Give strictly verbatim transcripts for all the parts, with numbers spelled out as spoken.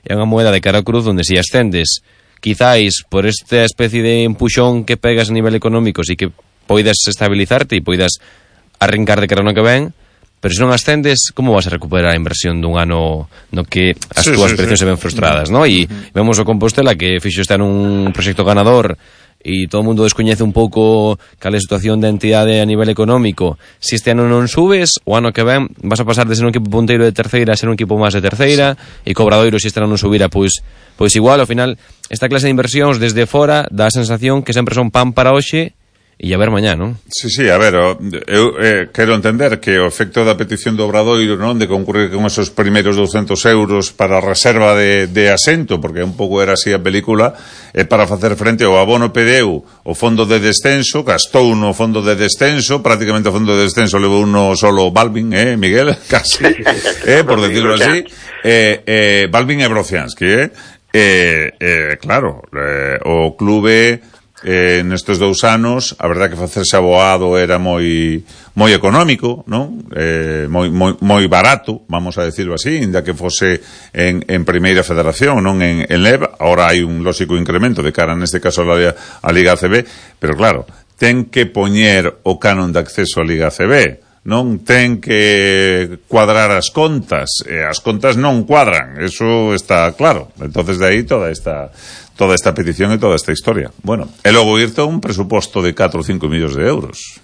é unha moeda de cara a cruz onde si ascendes, quizáis por esta especie de empuxón que pegas a nivel económico, si que poidas estabilizarte e poidas arrincar de cara no que ven, pero se non ascendes, como vas a recuperar a inversión dun ano no que as sí, túas sí, presións sí. se ven frustradas, non? E uh-huh. vemos o Compostela que fixo estar nun proxecto ganador e todo o mundo descoñece un pouco cal é a situación da entidade a nivel económico. Se este ano non subes, o ano que ven vas a pasar de ser un equipo punteiro de terceira a ser un equipo máis de terceira, sí. e co Obradoiro se este ano non subira, pois pois igual, ao final esta clase de inversións desde fora dá a sensación que sempre son pan para hoxe e a ver mañá, non? Sí, sí, a ver, eu eh, quero entender que o efecto da petición do Obradoiro, non, de concurrir con esos primeiros douscentos euros para a reserva de, de asento, porque un pouco era así a película, é para facer frente ao abono pedeu o fondo de descenso, gastou no fondo de descenso, prácticamente o fondo de descenso levou uno solo Balvin, eh, Miguel, casi, eh, por decirlo así, eh, eh, Balvin e Brociansky, eh, eh, eh claro, eh, o clube Eh, nestes dous anos, a verdade que facerse abogado era moi moi económico, non? Eh, moi, moi, moi barato, vamos a decirlo así, inda que fose en, en primeira federación, non en, en L E V. Ahora hai un lógico incremento de cara, neste caso, a, a Liga A C B, pero claro, ten que poñer o canon de acceso á Liga A C B, non ten que cuadrar as contas, e as contas non cuadran, eso está claro. Entonces de aí toda esta toda esta petición e toda esta historia. Bueno, e logo irte a un presuposto de catro ou cinco millóns de euros.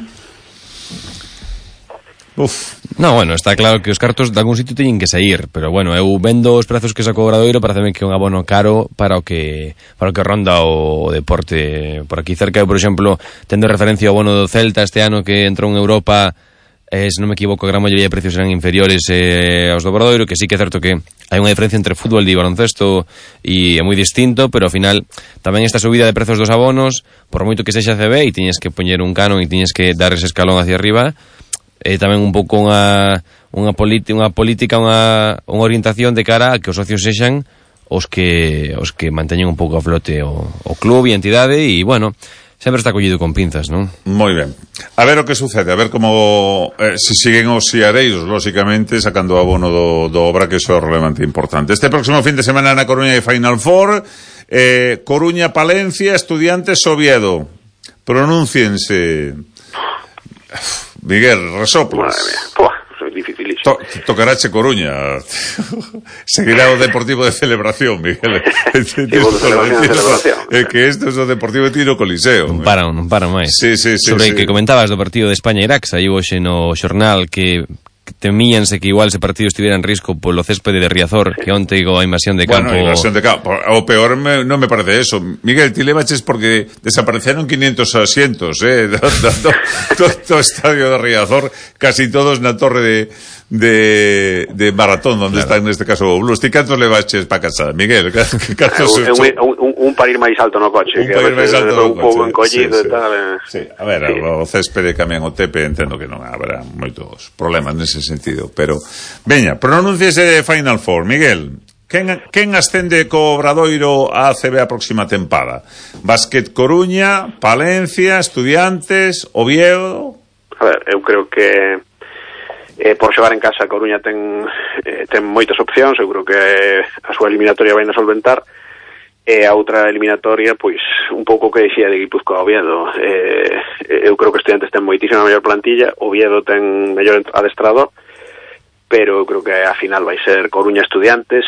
Uf. No, bueno, está claro que os cartos de algún sitio teñen que sair, pero bueno, eu vendo os prezos que sacou o Obradoiro, pareceme que é un abono caro para o que para o que ronda o deporte por aquí cerca. Eu, por exemplo, tendo referencia ao abono do Celta este ano que entrou en Europa, eh, se non me equivoco, a gran maioría de precios eran inferiores eh, aos do Obradoiro, que sí que é certo que hai unha diferencia entre fútbol e baloncesto e é moi distinto, pero ao final tamén esta subida de prezos dos abonos, por moito que sexa C B e tiñes que poñer un canon e tiñes que dar ese escalón hacia arriba, é tamén un pouco unha unha, politi- unha política, unha, unha orientación de cara a que os socios sexan os que os que manteñen un pouco a flote o, o club e a entidade e, bueno, sempre está collido con pinzas, non? Moi ben. A ver o que sucede, a ver como eh, se siguen os siareiros, lógicamente, sacando abono do, do obra, que iso é relevante importante. Este próximo fin de semana na Coruña de Final Four, eh, Coruña, Palencia, Estudiantes, Oviedo. Pronúnciense. Miguel, resoplas. Madre mía, Puah, soy dificilísimo. To, tocarache Coruña. Seguirá o Deportivo de Celebración, Miguel. Deportivo de Celebración. É que isto é o Deportivo de Tiro Coliseo. Non paran, non paran máis. Sí, sí, sí. Sobre sí. que comentabas do partido de España-Irak, saiu hoxe no xornal que temíanse que igual ese partido estivera en risco polo céspede de Riazor, que onte digo a invasión de campo. Bueno, invasión de campo. O peor me, non me parece eso. Miguel, ti levaches porque desapareceron quinientos asientos, eh, do, do, do, do, do estadio de Riazor, casi todos na torre de de, de Maratón, donde claro. Está neste caso o Blues. Ti cantos levaches pa casa, Miguel? Cantos un, un, un, un para ir máis alto no coche, un que para ir máis alto no un pouco encollido sí, e tal. Sí. sí, a ver, sí. O céspede cambian o Tepe, entendo que non habrá moitos problemas nese sentido, pero veña, pronúnciese de Final Four, Miguel. Quen, quen ascende co Obradoiro a A C B a próxima tempada? Básquet Coruña, Palencia, Estudiantes, Oviedo. A ver, eu creo que eh, por xogar en casa Coruña ten eh, ten moitas opcións. Eu creo que a súa eliminatoria vai na solventar, e a outra eliminatoria, pois un pouco que dixía de Guipúzcoa a Oviedo. eh, eu creo que Estudiantes ten moitísima mellor plantilla, Oviedo ten mellor adestrador, pero eu creo que a final vai ser Coruña Estudiantes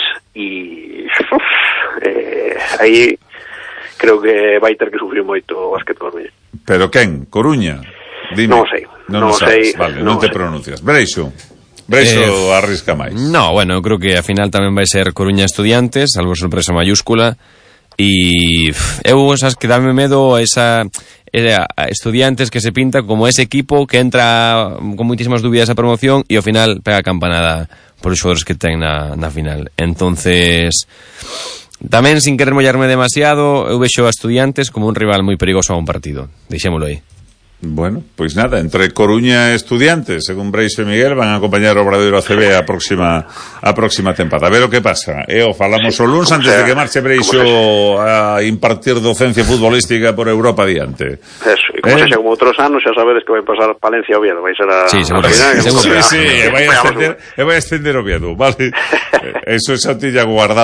e uf, eh, aí creo que vai ter que sufrir moito o Básquet Coruña. Pero quen? Coruña? Dime. Non sei, non, non sei. Vale, non non te sei. pronuncias. Breixo. Breixo eh, arrisca máis. No, bueno, eu creo que a final tamén vai ser Coruña Estudiantes, algo sorpresa mayúscula. E eu, sabes, que dame medo a esa a Estudiantes que se pinta como ese equipo que entra con moitísimas dúbidas a promoción e ao final pega a campanada por os xogadores que ten na, na final. Entonces, tamén sin querer mollarme demasiado, eu vexo a Estudiantes como un rival moi perigoso a un partido. Deixémolo aí. Bueno, pois nada, entre Coruña e Estudiantes, según Breixo e Miguel, van a acompañar o Obradoiro A C B a próxima a próxima tempada. A ver o que pasa. E o falamos o luns antes de que marche Breixo a impartir docencia futbolística por Europa adiante. Eso, e como eh? sexa como outros anos, xa sabedes que vai pasar Palencia a Oviedo, vai ser a Sí, seguro. a final, Sí, seguro. Sí, sí, e vai a extender, e vai a extender Oviedo, vale. Eso xa te lla guardado.